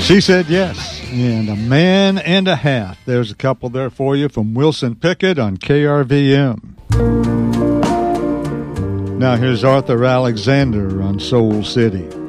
She Said Yes, and A Man and a Half. There's a couple there for you from Wilson Pickett on KRVM. Now here's Arthur Alexander on Soul City.